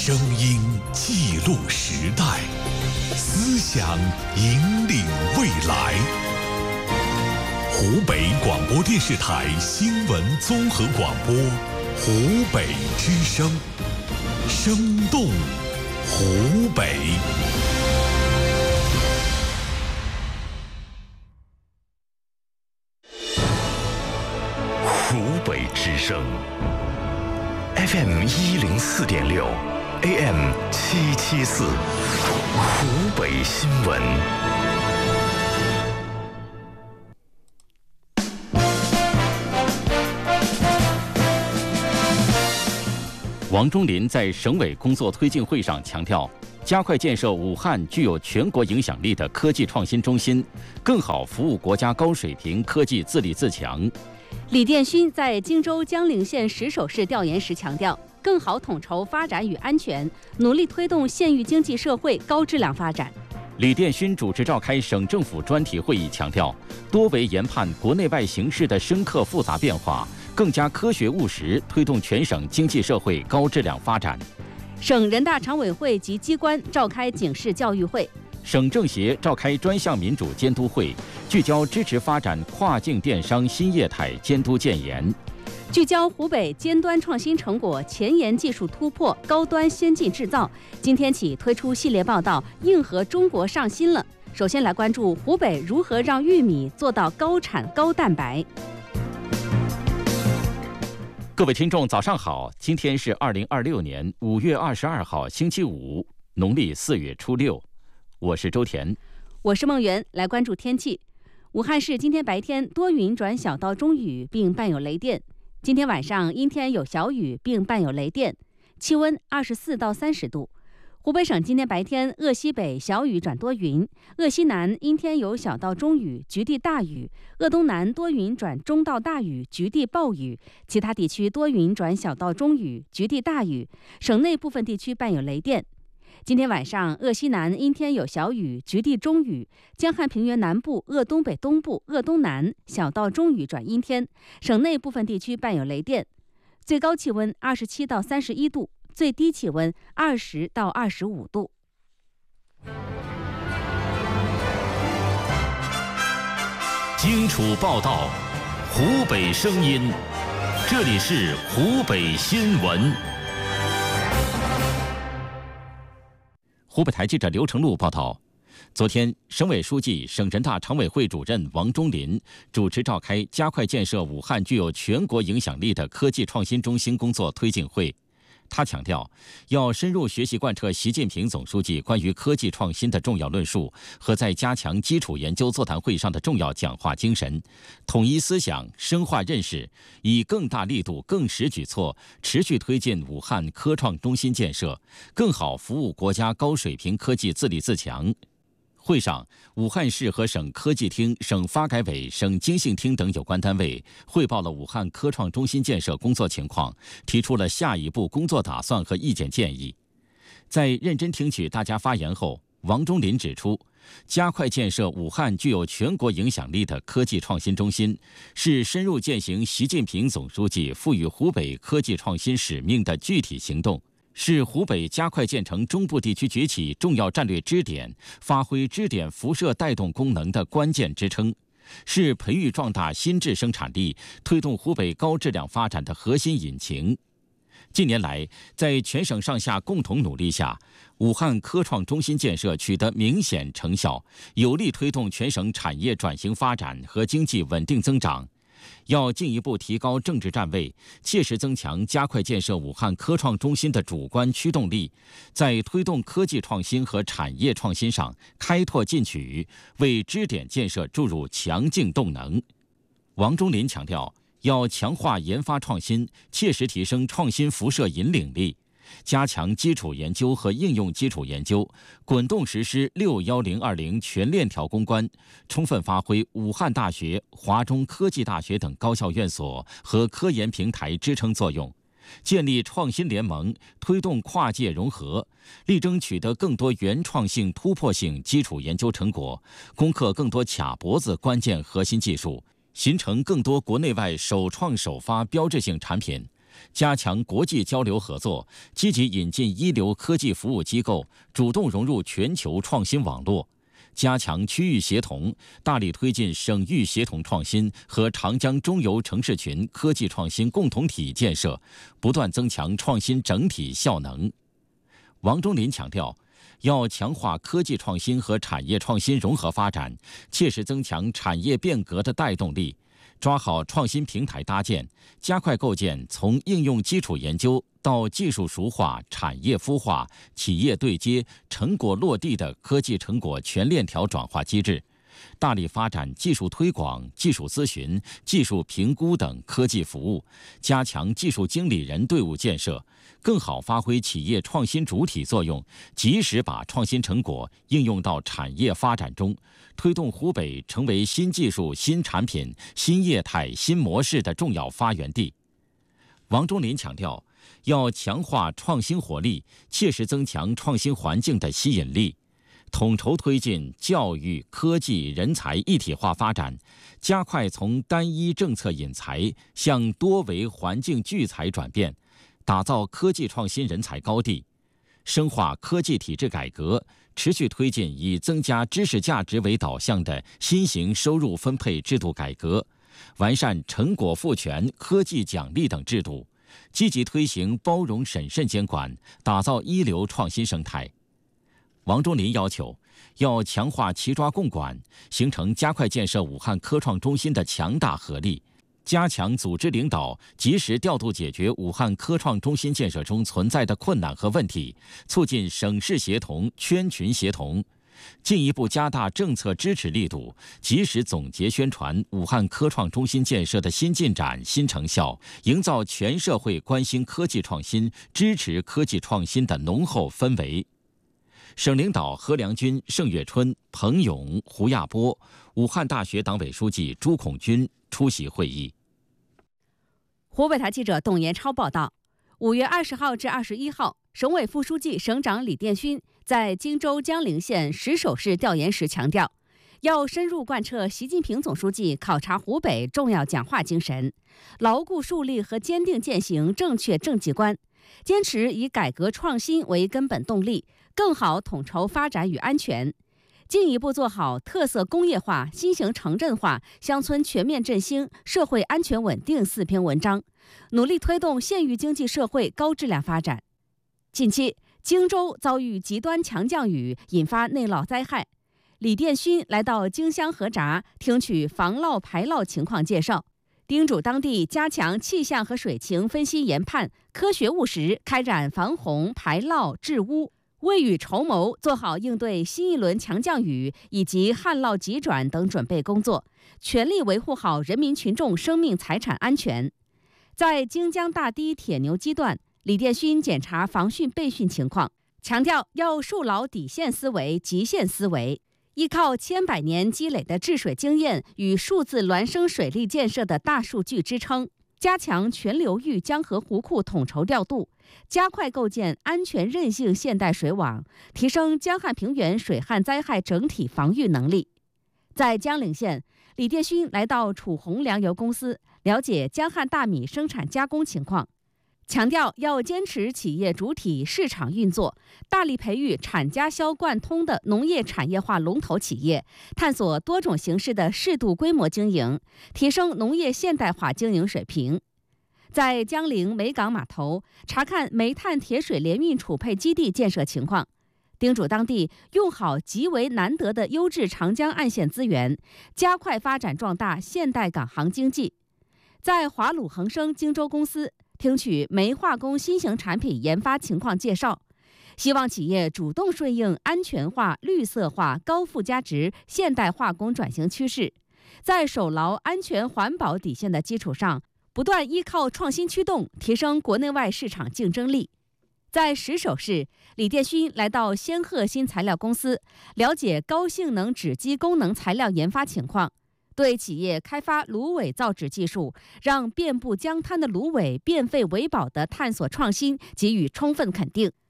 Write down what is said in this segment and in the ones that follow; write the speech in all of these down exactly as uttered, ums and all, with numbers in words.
声音记录时代，思想引领未来。湖北广播电视台新闻综合广播，湖北之声，生动湖北。 湖北之声 F M 一零四点六 A M 七七四，湖北新闻。 王忠林在省委工作推进会上强调，加快建设武汉具有全国影响力的科技创新中心，更好服务国家高水平科技自立自强。 李殿勋在荆州江陵县石首市调研时强调，更好统筹发展与安全，努力推动县域经济社会高质量发展。 李殿勋主持召开省政府专题会议，强调多维研判国内外形势的深刻复杂变化，更加科学务实，推动全省经济社会高质量发展。 省人大常委会及机关召开警示教育会， 省政协召开专项民主监督会，聚焦支持发展跨境电商新业态监督建言， 聚焦湖北尖端创新成果、前沿技术突破、高端先进制造。今天起推出系列报道，硬核中国上新了。首先来关注湖北如何让玉米做到高产高蛋白。 各位听众，早上好！今天是二零二六年五月二十二号，星期五，农历四月初六。我是周田， 我是梦圆。来关注天气。武汉市今天白天多云转小到中雨，并伴有雷电。今天晚上阴天有小雨，并伴有雷电。气温二十四到三十度。湖北省今天白天鄂西北小雨转多云，鄂西南阴天有小到中雨，局地大雨；鄂东南多云转中到大雨，局地暴雨；其他地区多云转小到中雨，局地大雨。省内部分地区伴有雷电。今天晚上鄂西南阴天有小雨，局地中雨；江汉平原南部、鄂东北东部、鄂东南小到中雨转阴天，省内部分地区伴有雷电。最高气温二十七到三十一度。最低气温二十到二十五度。 荆楚报道，湖北声音，这里是湖北新闻。 湖北台记者刘成禄报道，昨天，省委书记、省人大常委会主任王忠林主持召开加快建设武汉具有全国影响力的科技创新中心工作推进会。他强调，要深入学习贯彻习近平总书记关于科技创新的重要论述和在加强基础研究座谈会上的重要讲话精神，统一思想，深化认识，以更大力度、更实举措，持续推进武汉科创中心建设，更好服务国家高水平科技自立自强。会上，武汉市和省科技厅、省发改委、省经信厅等有关单位汇报了武汉科创中心建设工作情况，提出了下一步工作打算和意见建议。在认真听取大家发言后，王忠林指出，加快建设武汉具有全国影响力的科技创新中心，是深入践行习近平总书记赋予湖北科技创新使命的具体行动，是湖北加快建成中部地区崛起重要战略支点，发挥支点辐射带动功能的关键支撑，是培育壮大新质生产力、推动湖北高质量发展的核心引擎。近年来，在全省上下共同努力下，武汉科创中心建设取得明显成效，有力推动全省产业转型发展和经济稳定增长。要进一步提高政治站位，切实增强加快建设武汉科创中心的主观驱动力，在推动科技创新和产业创新上开拓进取，为支点建设注入强劲动能。王忠林强调，要强化研发创新，切实提升创新辐射引领力，加强基础研究和应用基础研究，滚动实施六一零二零全链条攻关，充分发挥武汉大学、华中科技大学等高校院所和科研平台支撑作用，建立创新联盟，推动跨界融合，力争取得更多原创性、突破性基础研究成果，攻克更多卡脖子关键核心技术，形成更多国内外首创首发标志性产品， 加强国际交流合作，积极引进一流科技服务机构，主动融入全球创新网络。加强区域协同，大力推进省域协同创新和长江中游城市群科技创新共同体建设，不断增强创新整体效能。王忠林强调，要强化科技创新和产业创新融合发展，切实增强产业变革的带动力，抓好创新平台搭建，加快构建从应用基础研究到技术熟化、产业孵化、企业对接、成果落地的科技成果全链条转化机制，大力发展技术推广、技术咨询、技术评估等科技服务，加强技术经理人队伍建设，更好发挥企业创新主体作用，及时把创新成果应用到产业发展中，推动湖北成为新技术、新产品、新业态、新模式的重要发源地。王忠林强调，要强化创新活力，切实增强创新环境的吸引力，统筹推进教育、科技、人才一体化发展，加快从单一政策引才向多维环境聚才转变，打造科技创新人才高地，深化科技体制改革，持续推进以增加知识价值为导向的新型收入分配制度改革，完善成果赋权、科技奖励等制度，积极推行包容审慎监管，打造一流创新生态。王忠林要求，要强化齐抓共管，形成加快建设武汉科创中心的强大合力，加强组织领导，及时调度解决武汉科创中心建设中存在的困难和问题，促进省市协同、圈群协同，进一步加大政策支持力度，及时总结宣传武汉科创中心建设的新进展、新成效，营造全社会关心科技创新、支持科技创新的浓厚氛围。省领导何良军、盛月春、彭勇、胡亚波，武汉大学党委书记朱孔军出席会议。 湖北台记者董延超报道，五月二十号至二十一号，省委副书记、省长李殿勋在荆州江陵县石首市调研时强调，要深入贯彻习近平总书记考察湖北重要讲话精神，牢固树立和坚定践行正确政绩观，坚持以改革创新为根本动力，更好统筹发展与安全，进一步做好特色工业化、新型城镇化、乡村全面振兴、社会安全稳定四篇文章，努力推动县域经济社会高质量发展。近期，荆州遭遇极端强降雨，引发内涝灾害。李殿勋来到荆襄河闸，听取防涝排涝情况介绍，叮嘱当地加强气象和水情分析研判，科学务实开展防洪、排涝、治污，未雨绸缪，做好应对新一轮强降雨以及旱涝急转等准备工作，全力维护好人民群众生命财产安全。在荆江大堤铁牛基段，李殿勋检查防汛备汛情况，强调要树牢底线思维、极限思维，依靠千百年积累的治水经验与数字孪生水利建设的大数据支撑，加强全流域江河湖库统筹调度，加快构建安全韧性现代水网，提升江汉平原水旱灾害整体防御能力。在江陵县，李殿勋来到楚红粮油公司，了解江汉大米生产加工情况，强调要坚持企业主体市场运作，大力培育产加销贯通的农业产业化龙头企业，探索多种形式的适度规模经营，提升农业现代化经营水平。在江陵煤港码头查看煤炭铁水联运储配基地建设情况，叮嘱当地用好极为难得的优质长江岸线资源，加快发展壮大现代港航经济。在华鲁恒生荆州公司听取煤化工新型产品研发情况介绍，希望企业主动顺应安全化、绿色化、高附加值现代化工转型趋势，在守牢安全环保底线的基础上，不断依靠创新驱动，提升国内外市场竞争力。在石首市，李殿勋来到仙鹤新材料公司，了解高性能纸基功能材料研发情况，对企业开发芦苇造纸技术，让遍布江滩的芦苇变废为宝的探索创新给予充分肯定。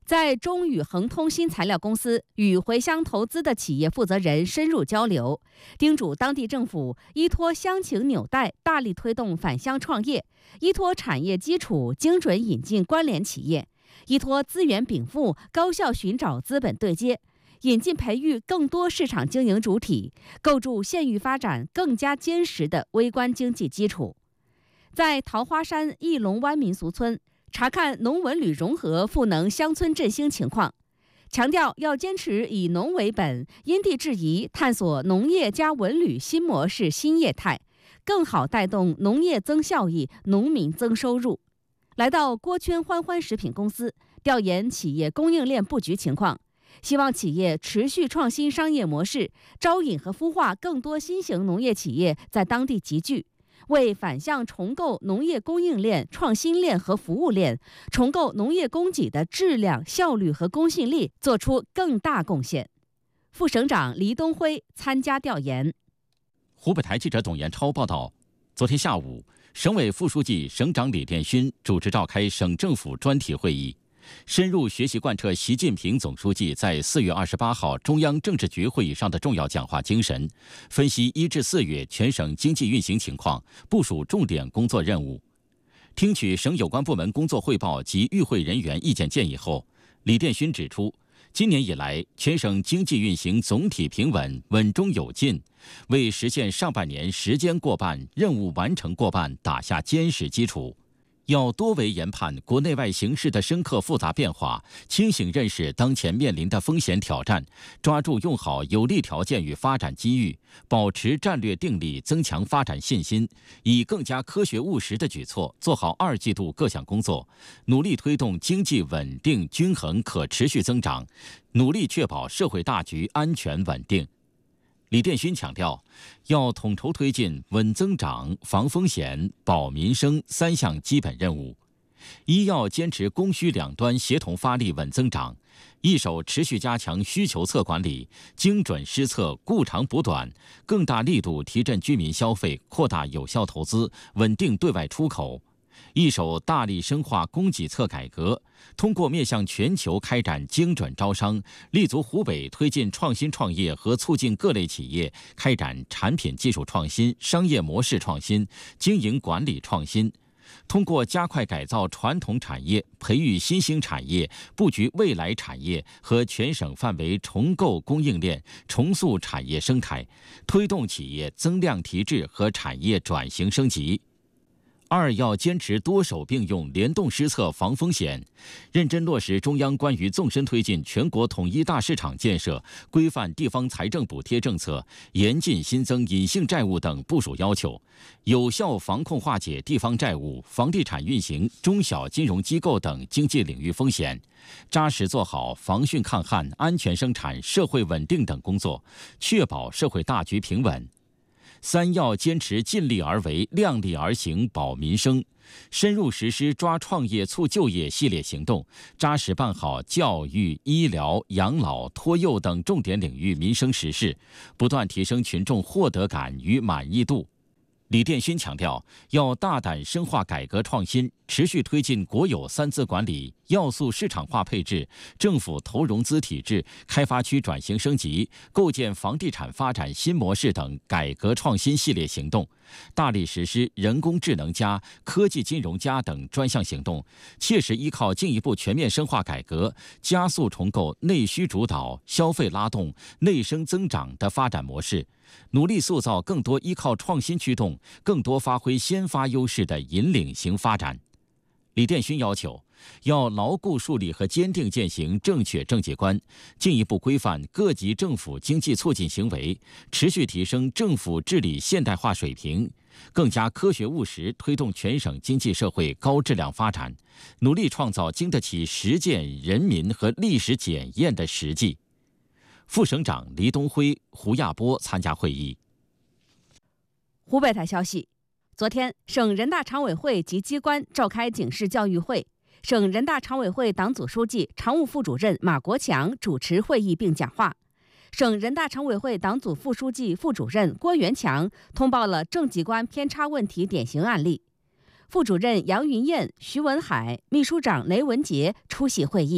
在中宇恒通新材料公司与回乡投资的企业负责人深入交流，叮嘱当地政府依托乡情纽带，大力推动返乡创业，依托产业基础精准引进关联企业，依托资源禀赋高效寻找资本对接，引进培育更多市场经营主体，构筑县域发展更加坚实的微观经济基础。在桃花山义龙湾民俗村查看农文旅融合赋能乡村振兴情况，强调要坚持以农为本，因地制宜探索农业加文旅新模式新业态，更好带动农业增效益，农民增收入。来到锅圈欢欢食品公司调研企业供应链布局情况，希望企业持续创新商业模式，招引和孵化更多新型农业企业在当地集聚，为反向重构农业供应链、创新链和服务链，重构农业供给的质量、效率和公信力做出更大贡献。副省长黎东辉参加调研。 湖北台记者董延超报道，昨天下午，省委副书记、省长李殿勋主持召开省政府专题会议，深入学习贯彻习近平总书记在四月二十八号中央政治局会议上的重要讲话精神，分析一至四月全省经济运行情况，部署重点工作任务。听取省有关部门工作汇报及与会人员意见建议后，李殿勋指出，今年以来，全省经济运行总体平稳，稳中有进，为实现上半年时间过半、任务完成过半打下坚实基础。要多维研判国内外形势的深刻复杂变化，清醒认识当前面临的风险挑战，抓住用好有利条件与发展机遇，保持战略定力，增强发展信心，以更加科学务实的举措做好二季度各项工作，努力推动经济稳定、均衡、可持续增长，努力确保社会大局安全稳定。李殿勋强调，要统筹推进稳增长、防风险、保民生三项基本任务。一要坚持供需两端协同发力稳增长，一手持续加强需求侧管理，精准施策，顾长补短，更大力度提振居民消费，扩大有效投资，稳定对外出口。一手大力深化供给侧改革，通过面向全球开展精准招商，立足湖北推进创新创业和促进各类企业开展产品技术创新、商业模式创新、经营管理创新。通过加快改造传统产业，培育新兴产业，布局未来产业和全省范围重构供应链，重塑产业生态，推动企业增量提质和产业转型升级。二要坚持多手并用、联动施策防风险，认真落实中央关于纵深推进全国统一大市场建设、规范地方财政补贴政策、严禁新增隐性债务等部署要求，有效防控化解地方债务、房地产运行、中小金融机构等经济领域风险，扎实做好防汛抗旱、安全生产、社会稳定等工作，确保社会大局平稳。三要坚持尽力而为、量力而行保民生，深入实施抓创业促就业系列行动，扎实办好教育、医疗、养老、托幼等重点领域民生实事，不断提升群众获得感与满意度。李殿勋强调，要大胆深化改革创新，持续推进国有三资管理、要素市场化配置、政府投融资体制、开发区转型升级、构建房地产发展新模式等改革创新系列行动，大力实施人工智能加、科技金融加等专项行动，切实依靠进一步全面深化改革，加速重构内需主导、消费拉动、内生增长的发展模式，努力塑造更多依靠创新驱动、更多发挥先发优势的引领型发展。李殿勋要求，要牢固树立和坚定践行正确政绩观，进一步规范各级政府经济促进行为，持续提升政府治理现代化水平，更加科学务实推动全省经济社会高质量发展，努力创造经得起实践、人民和历史检验的实际。副省长黎东辉、胡亚波参加会议。 湖北台消息，昨天，省人大常委会及机关召开警示教育会，省人大常委会党组书记、常务副主任马国强主持会议并讲话。省人大常委会党组副书记、副主任郭元强通报了政绩观偏差问题典型案例。副主任杨云燕、徐文海、秘书长雷文杰出席会议。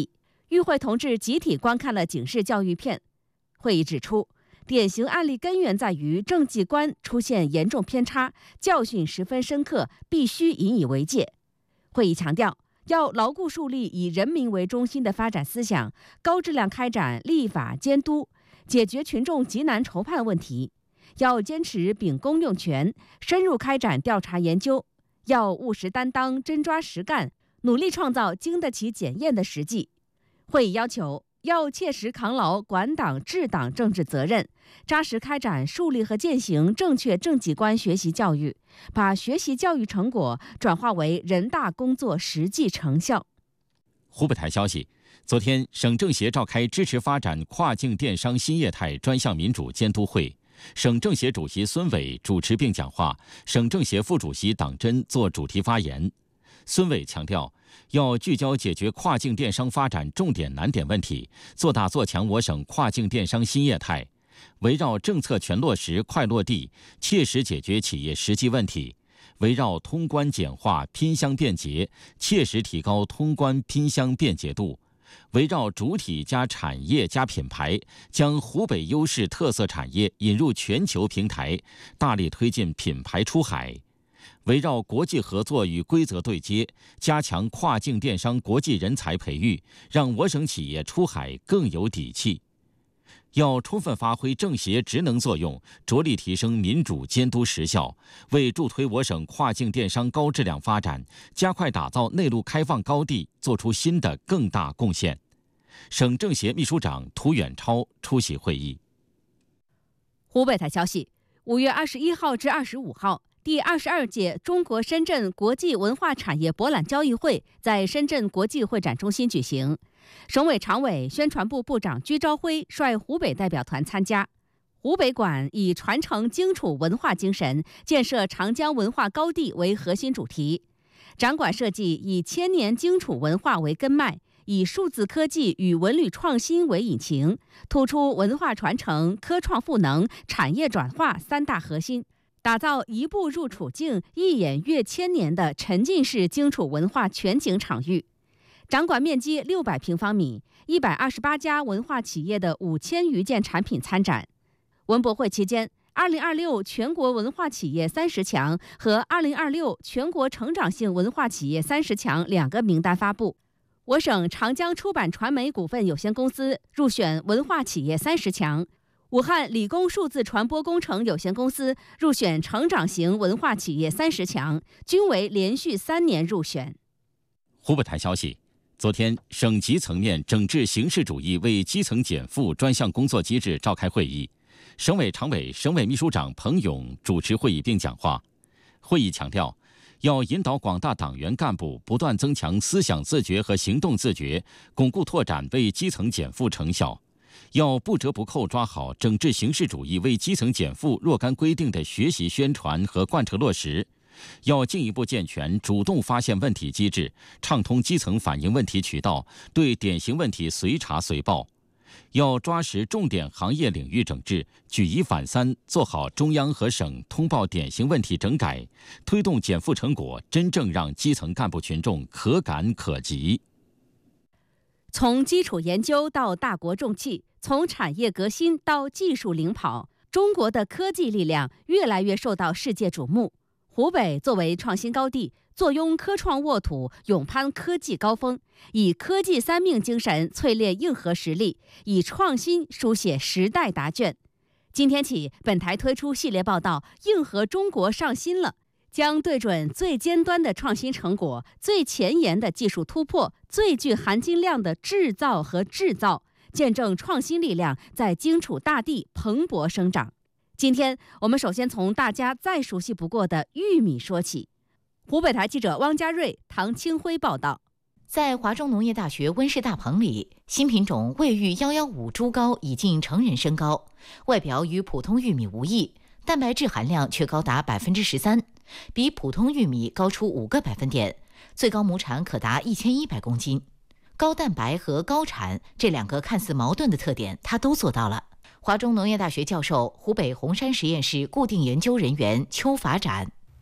与会同志集体观看了警示教育片。会议指出，典型案例根源在于政绩观出现严重偏差，教训十分深刻，必须引以为戒。会议强调，要牢固树立以人民为中心的发展思想，高质量开展立法监督，解决群众急难愁盼问题。要坚持秉公用权，深入开展调查研究，要务实担当，真抓实干，努力创造经得起检验的实际。会议要求，要切实扛牢管党治党政治责任，扎实开展树立和践行正确政绩观学习教育，把学习教育成果转化为人大工作实际成效。 湖北台消息，昨天省政协召开支持发展跨境电商新业态专项民主监督会，省政协主席孙伟主持并讲话，省政协副主席党真作主题发言。孙伟强调，要聚焦解决跨境电商发展重点难点问题，做大做强我省跨境电商新业态，围绕政策全落实、快落地，切实解决企业实际问题；围绕通关简化、拼箱便捷，切实提高通关拼箱便捷度；围绕主体加产业加品牌，将湖北优势特色产业引入全球平台，大力推进品牌出海；围绕国际合作与规则对接，加强跨境电商国际人才培育，让我省企业出海更有底气。要充分发挥政协职能作用，着力提升民主监督实效，为助推我省跨境电商高质量发展，加快打造内陆开放高地做出新的更大贡献。省政协秘书长涂远超出席会议。 湖北台消息，五月二十一号至二十五号，第二十二届中国深圳国际文化产业博览交易会在深圳国际会展中心举行。省委常委、宣传部部长居昭辉率湖北代表团参加。湖北馆以传承荆楚文化精神，建设长江文化高地为核心主题。展馆设计以千年荆楚文化为根脉，以数字科技与文旅创新为引擎，突出文化传承、科创赋能、产业转化三大核心，打造一步入楚境、一眼阅千年的沉浸式荆楚文化全景场域。展馆面积六百平方米，一百二十八家文化企业的五千余件产品参展。文博会期间，二零二六全国文化企业三十强和二零二六全国成长性文化企业三十强两个名单发布。我省长江出版传媒股份有限公司入选文化企业三十强，武汉理工数字传播工程有限公司入选成长型文化企业三十强，均为连续三年入选。 湖北台消息，昨天，省级层面整治形式主义为基层减负专项工作机制召开会议，省委常委、省委秘书长彭勇主持会议并讲话。会议强调，要引导广大党员干部不断增强思想自觉和行动自觉，巩固拓展为基层减负成效。要不折不扣抓好整治形式主义为基层减负若干规定的学习宣传和贯彻落实。要进一步健全主动发现问题机制，畅通基层反映问题渠道，对典型问题随查随报。要抓实重点行业领域整治，举一反三，做好中央和省通报典型问题整改，推动减负成果真正让基层干部群众可感可及。 从基础研究到大国重器，从产业革新到技术领跑，中国的科技力量越来越受到世界瞩目。湖北作为创新高地，坐拥科创沃土，勇攀科技高峰，以科技三命精神淬炼硬核实力，以创新书写时代答卷。今天起，本台推出系列报道《硬核中国上新了》，将对准最尖端的创新成果、最前沿的技术突破、最具含金量的制造和制造，见证创新力量在荆楚大地蓬勃生长。今天我们首先从大家再熟悉不过的玉米说起。湖北台记者汪家瑞、唐清辉报道。 在华中农业大学温室大棚里，新品种卫育一一五猪羔已近成人身高，外表与普通玉米无异，蛋白质含量却高达百分之十三，比普通玉米高出五个百分点，最高亩产可达一千一百公斤。高蛋白和高产这两个看似矛盾的特点，它都做到了。华中农业大学教授、湖北红山实验室固定研究人员邱法展。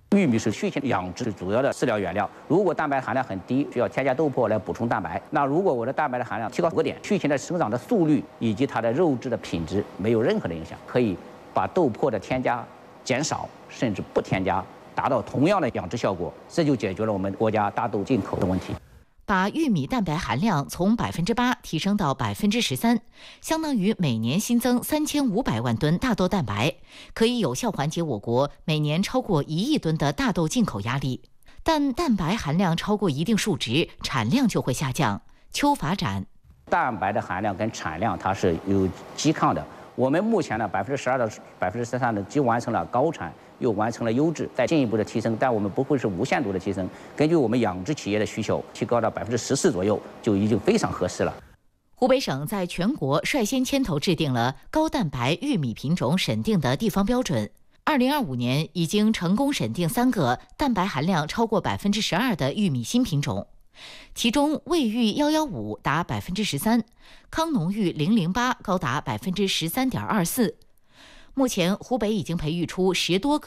玉米是畜禽养殖主要的饲料原料，如果蛋白含量很低，需要添加豆粕来补充蛋白。那如果我的蛋白的含量提高五个点，畜禽的生长的速率以及它的肉质的品质没有任何的影响，可以把豆粕的添加减少，甚至不添加，达到同样的养殖效果，这就解决了我们国家大豆进口的问题。 把玉米蛋白含量从百分之八提升到百分之十三，相当于每年新增三千五百万吨大豆蛋白，可以有效缓解我国每年超过一亿吨的大豆进口压力。但蛋白含量超过一定数值，产量就会下降。邱法展， 蛋白的含量跟产量它是有拮抗的。我们目前呢，百分之十二到百分之十三呢，既完成了高产，又完成了优质，再进一步的提升，但我们不会是无限度的提升。根据我们养殖企业的需求，提高到百分之十四左右，就已经非常合适了。 湖北省在全国率先牵头制定了高蛋白玉米品种审定的地方标准。二零二五年已经成功审定三个蛋白含量超过百分之十二的玉米新品种。其中卫育幺幺五达百分之十三，康农育零零八高达百分之十三点二四。目前，湖北已经培育出十多个。